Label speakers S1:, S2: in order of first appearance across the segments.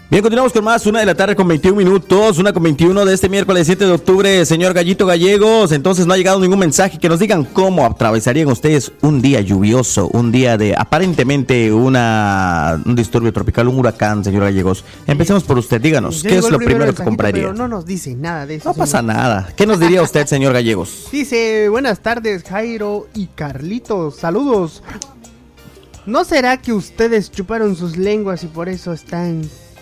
S1: Bien, continuamos con más, 1:00 con 21 minutos, 1:21 de este miércoles 7 de octubre, señor Gallito Gallegos. Entonces no ha llegado ningún mensaje que nos digan cómo atravesarían ustedes un día lluvioso, un día de aparentemente un disturbio tropical, un huracán, señor Gallegos. Empecemos por usted, díganos, ¿qué es lo primero que compraría?
S2: Pero no nos dice nada de eso.
S1: No pasa nada. ¿Qué nos diría usted, señor Gallegos?
S2: Dice, buenas tardes, Jairo y Carlitos, saludos. ¿No será que ustedes chuparon sus lenguas y por eso están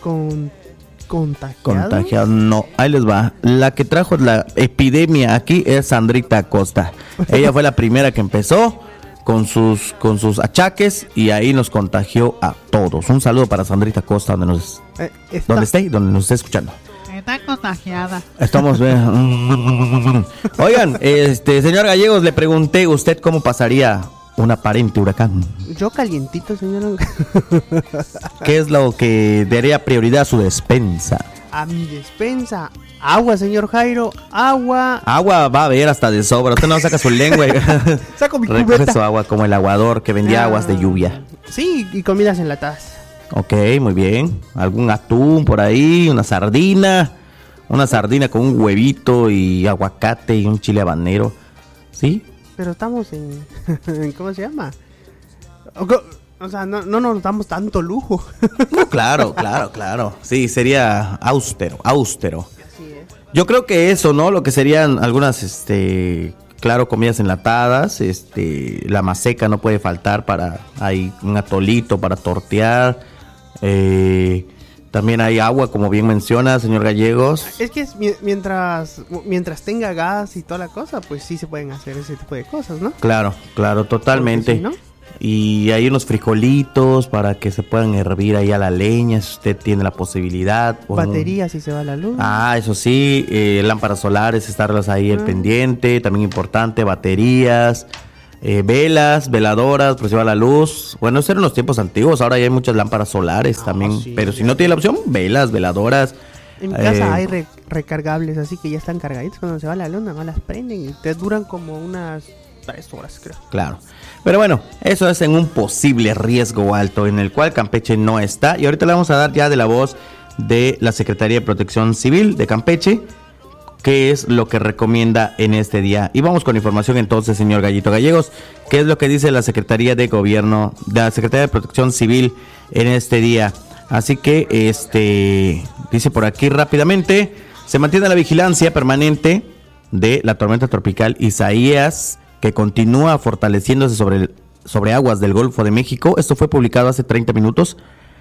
S2: contagiados?
S1: No, ahí les va. La que trajo la epidemia aquí es Sandrita Acosta. Ella fue la primera que empezó con sus achaques y ahí nos contagió a todos. Un saludo para Sandrita Acosta donde nos esté escuchando.
S3: Está contagiada.
S1: Estamos bien. Oigan, señor Gallegos, le pregunté usted cómo pasaría un aparente huracán.
S2: Yo calientito, señor.
S1: ¿Qué es lo que daría prioridad a su despensa?
S2: A mi despensa. Agua, señor Jairo. Agua.
S1: Agua va a haber hasta de sobra. Usted no saca su lengua.
S2: Saco mi
S1: recoge
S2: cubeta.
S1: Su agua como el aguador que vendía aguas de lluvia.
S2: Sí, y comidas enlatadas.
S1: Ok, muy bien. Algún atún por ahí, una sardina con un huevito y aguacate y un chile habanero. ¿Sí?
S2: Pero estamos en ¿cómo se llama? O sea, no nos damos tanto lujo.
S1: No, claro. Sí, sería austero.
S2: Así es.
S1: Yo creo que eso, ¿no? Lo que serían algunas, claro, comidas enlatadas, la maseca no puede faltar hay un atolito para tortear, también hay agua, como bien menciona, señor Gallegos.
S2: Es que mientras tenga gas y toda la cosa, pues sí se pueden hacer ese tipo de cosas, ¿no?
S1: Claro, totalmente.
S2: Si no,
S1: y hay unos frijolitos para que se puedan hervir ahí a la leña, si usted tiene la posibilidad.
S2: Baterías si se va la luz.
S1: Eso sí, lámparas solares, estarlas ahí al pendiente, también importante, baterías, velas, veladoras, por si va la luz. Bueno, esos eran los tiempos antiguos, ahora ya hay muchas lámparas solares también, sí, pero si no tiene la opción, velas, veladoras.
S2: En mi casa hay recargables, así que ya están cargaditos. Cuando se va la luz, nada más las prenden y te duran como unas 3 horas, creo.
S1: Claro. Pero bueno, eso es en un posible riesgo alto en el cual Campeche no está. Y ahorita le vamos a dar ya de la voz de la Secretaría de Protección Civil de Campeche, qué es lo que recomienda en este día. Y vamos con información entonces, señor Gallito Gallegos. ¿Qué es lo que dice la Secretaría de Gobierno, de la Secretaría de Protección Civil en este día? Así que, dice por aquí rápidamente, se mantiene la vigilancia permanente de la tormenta tropical Isaías, que continúa fortaleciéndose sobre aguas del Golfo de México. Esto fue publicado hace 30 minutos.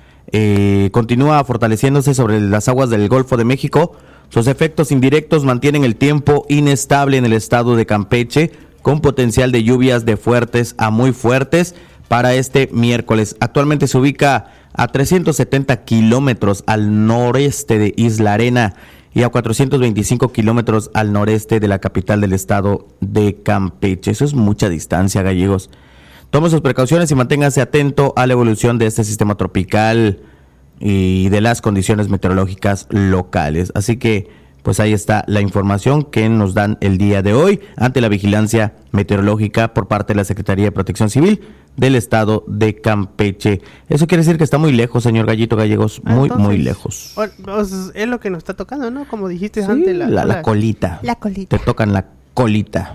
S1: Continúa fortaleciéndose sobre las aguas del Golfo de México. Sus efectos indirectos mantienen el tiempo inestable en el estado de Campeche, con potencial de lluvias de fuertes a muy fuertes para este miércoles. Actualmente se ubica a 370 kilómetros al noreste de Isla Arena y a 425 kilómetros al noreste de la capital del estado de Campeche. Eso es mucha distancia, Gallegos. Tome sus precauciones y manténgase atento a la evolución de este sistema tropical y de las condiciones meteorológicas locales. Así que, pues ahí está la información que nos dan el día de hoy ante la vigilancia meteorológica por parte de la Secretaría de Protección Civil del estado de Campeche. Eso quiere decir que está muy lejos, señor Gallito Gallegos, muy lejos.
S2: Es lo que nos está tocando, ¿no? Como dijiste
S1: sí,
S2: antes,
S1: la colita.
S2: La colita.
S1: Te tocan la colita.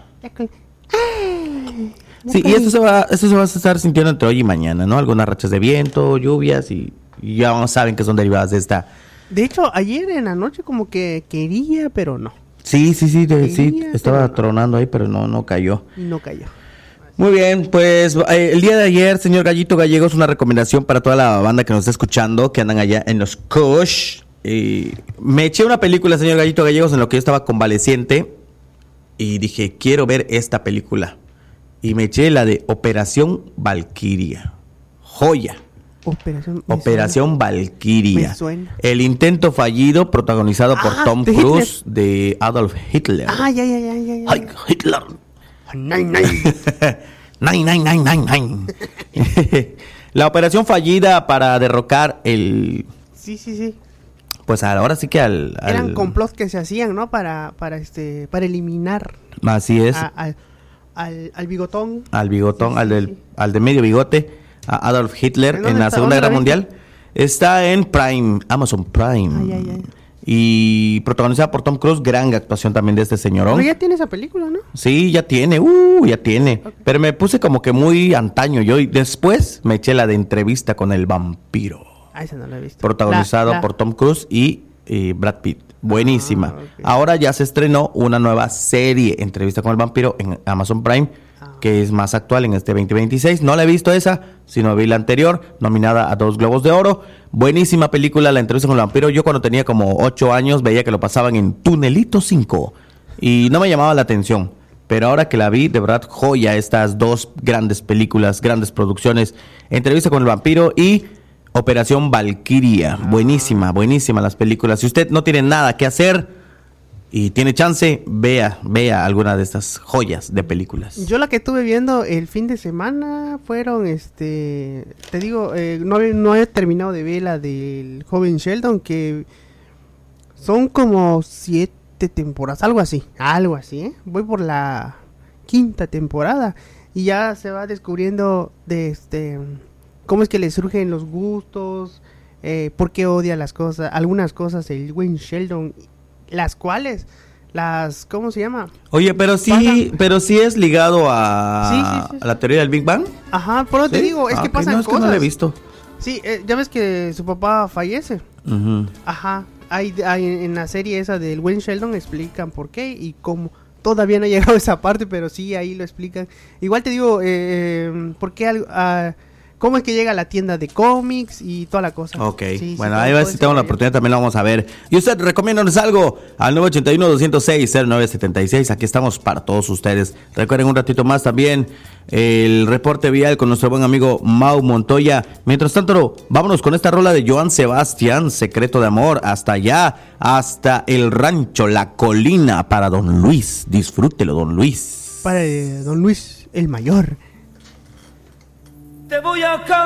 S1: Sí, y eso se va a estar sintiendo entre hoy y mañana, ¿no? Algunas rachas de viento, lluvias y ya saben que son derivadas de esta.
S2: De hecho, ayer en la noche como que quería, pero no.
S1: Sí, estaba tronando ahí, pero no cayó.
S2: No cayó.
S1: Muy bien, pues el día de ayer, señor Gallito Gallegos, una recomendación para toda la banda que nos está escuchando, que andan allá en los Kush. Me eché una película, señor Gallito Gallegos, en lo que yo estaba convaleciente y dije, quiero ver esta película. Y me eché la de Operación Valquiria. Joya. Operación Valquiria.
S2: Me suena.
S1: El intento fallido protagonizado por Tom Cruise de Adolf Hitler.
S2: Ya.
S1: ¡Ay, Hitler!
S2: Nein.
S1: La operación fallida para derrocar el...
S2: Sí.
S1: Pues ahora sí que
S2: eran complots que se hacían, ¿no? Para eliminar.
S1: Así es.
S2: Al bigotón.
S1: Al bigotón, sí. al de medio bigote, a Adolf Hitler en la Segunda Guerra Mundial. Está en Prime, Amazon Prime.
S2: Ay.
S1: Y protagonizada por Tom Cruise, gran actuación también de este señorón.
S2: Pero ya tiene esa película, ¿no?
S1: Sí, ya tiene. Okay. Pero me puse como que muy antaño yo y después me eché la de Entrevista con el vampiro.
S2: Esa no la he visto.
S1: Protagonizado por Tom Cruise y Brad Pitt. Buenísima.
S2: Okay.
S1: Ahora ya se estrenó una nueva serie, Entrevista con el vampiro, en Amazon Prime, que es más actual en este 2026. No la he visto esa, sino vi la anterior, nominada a 2 Globos de Oro. Buenísima película, La Entrevista con el vampiro. Yo cuando tenía como 8 años veía que lo pasaban en Tunelito 5 y no me llamaba la atención. Pero ahora que la vi, de verdad, joya estas 2 grandes películas, grandes producciones. Entrevista con el vampiro y Operación Valquiria. Buenísima las películas. Si usted no tiene nada que hacer y tiene chance, vea alguna de estas joyas de películas.
S2: Yo la que estuve viendo el fin de semana fueron, te digo, no he terminado de ver la del joven Sheldon, que son como 7 temporadas, algo así, ¿eh? Voy por la 5ª temporada y ya se va descubriendo de cómo es que le surgen los gustos, por qué odia algunas cosas el buen Sheldon, las cuales, ¿cómo se llama?
S1: Oye, pero sí es ligado a la teoría del Big Bang.
S2: Ajá, por eso te digo, es que pasan
S1: no,
S2: cosas.
S1: que no la he visto.
S2: Sí, ya ves que su papá fallece.
S1: Uh-huh.
S2: Ajá, hay en la serie esa del buen Sheldon explican por qué y cómo. Todavía no ha llegado a esa parte, pero sí, ahí lo explican. Igual te digo, por qué cómo es que llega a la tienda de cómics y toda la cosa.
S1: Ok,
S2: sí,
S1: bueno, ahí va, si tengo la oportunidad también lo vamos a ver. Y usted, recomiéndanos algo al 981-206-0976. Aquí estamos para todos ustedes. Recuerden un ratito más también el reporte vial con nuestro buen amigo Mau Montoya. Mientras tanto, vámonos con esta rola de Joan Sebastián, Secreto de Amor. Hasta allá, hasta el rancho, la colina, para Don Luis. Disfrútelo, Don Luis.
S2: Para Don Luis, el mayor.
S4: Te voy a